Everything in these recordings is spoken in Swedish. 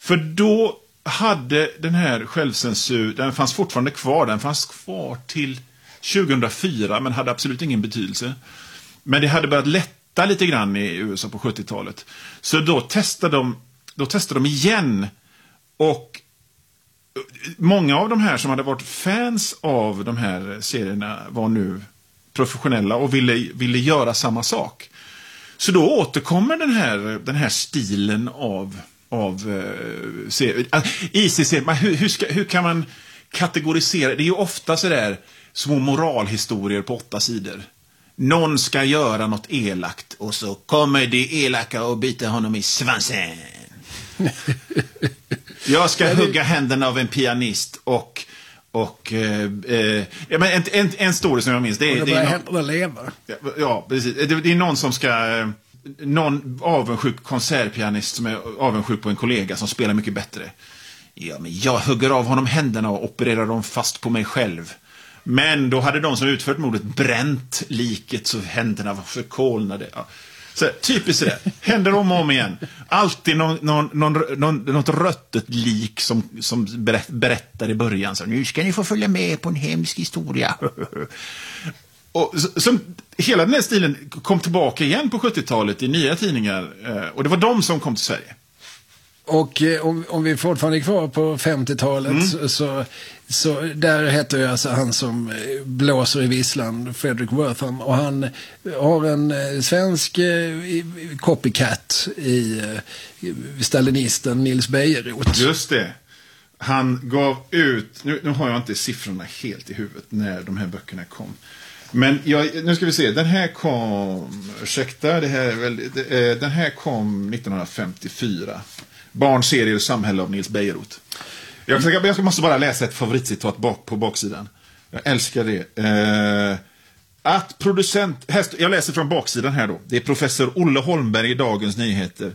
För då hade den här självcensur, den fanns fortfarande kvar. Den fanns kvar till 2004, men hade absolut ingen betydelse. Men det hade börjat lätta lite grann i USA på 70-talet. Så då testade de igen. Och många av de här som hade varit fans av de här serierna var nu professionella och ville göra samma sak. Så då återkommer den här stilen av ICC. Hur kan man kategorisera? Det är ju ofta så där små moralhistorier på 8 sidor. Någon ska göra något elakt och så kommer det elaka och biter honom i svansen. Jag ska hugga händerna av en pianist och en story som jag minns. Det är händerna leva. Ja, precis. Det är någon som ska... Någon avundsjuk konsertpianist som är avundsjuk på en kollega som spelar mycket bättre. Ja, men jag hugger av honom händerna och opererar dem fast på mig själv. Men då hade de som utfört mordet bränt liket så händerna var förkolnade. Ja. Så typiskt det. Händer om igen. Alltid något röttet lik som berättar i början. Så, nu ska ni få följa med på en hemsk historia. Och som hela den här stilen kom tillbaka igen på 70-talet i nya tidningar. Och det var de som kom till Sverige. Och om vi fortfarande är kvar på 50-talet så där heter ju alltså han som blåser i visslan, Frederick Wertham, och han har en svensk copycat i stalinisten Nils Bejerot. Just det. Han gav ut, nu har jag inte siffrorna helt i huvudet när de här böckerna kom. Men nu ska vi se, den här kom, den här kom 1954. Barnserier och samhälle av Nils Bejerot. Jag måste bara läsa ett favoritcitat på baksidan. Jag älskar det. Att producent... Jag läser från baksidan här då. Det är professor Olle Holmberg i Dagens Nyheter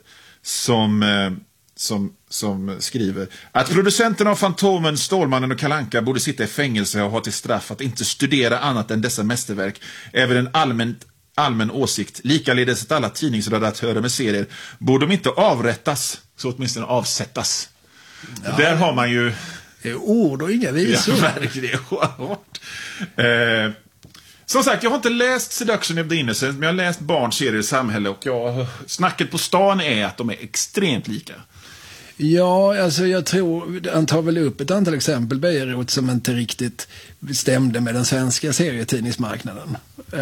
som skriver att producenten av Fantomen, Stålmannen och Kalle Anka borde sitta i fängelse och ha till straff att inte studera annat än dessa mästerverk. Även en allmän åsikt. Likaledes att alla tidningsredaktörer med serier borde de inte avrättas, så åtminstone avsättas. Ja. Där har man ju... Det är ord och inga visor. Ja, verkligen. Hårt. Som sagt, jag har inte läst Seduction of the Innocent, men jag har läst Barnserier i samhälle och snacket på stan är att de är extremt lika. Ja, alltså jag tror, han tar väl upp ett antal exempel, Bejerot, som inte riktigt stämde med den svenska serietidningsmarknaden.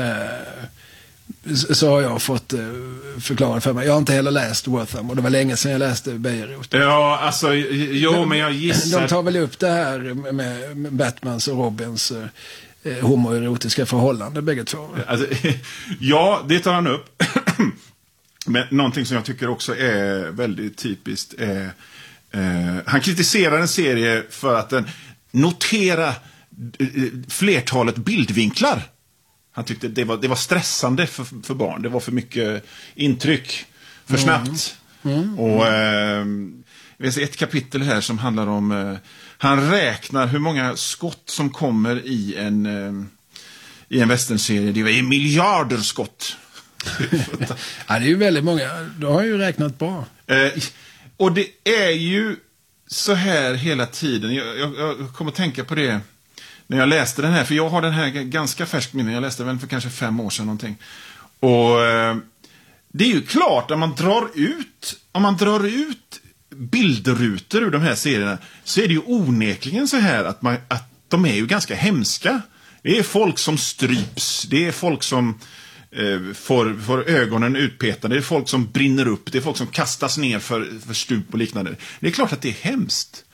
Så har jag fått förklarat för mig. Jag har inte heller läst Wertham och det var länge sedan jag läste Bejerot. Ja, alltså, men jag gissar... De tar väl upp det här med Batmans och Robins homoerotiska förhållande, bägge två. Alltså, ja, det tar han upp. Men någonting som jag tycker också är väldigt typiskt är... han kritiserar en serie för att den notera flertalet bildvinklar. Han tyckte det var stressande för barn. Det var för mycket intryck. För snabbt. Och vi ser ett kapitel här som handlar om... han räknar hur många skott som kommer i en westernserie. Det är miljarder skott. Ja, det är ju väldigt många. Du har ju räknat bra. Och det är ju så här hela tiden. Jag kommer att tänka på det när jag läste den här. För jag har den här ganska färsk minne. Jag läste den för kanske 5 år sedan någonting. Och det är ju klart att om man drar ut bildrutor ur de här serierna, så är det ju onekligen så här att de är ju ganska hemska. Det är folk som stryps. Det är folk som får ögonen utpetade. Det är folk som brinner upp. Det är folk som kastas ner för stup och liknande. Det är klart att det är hemskt.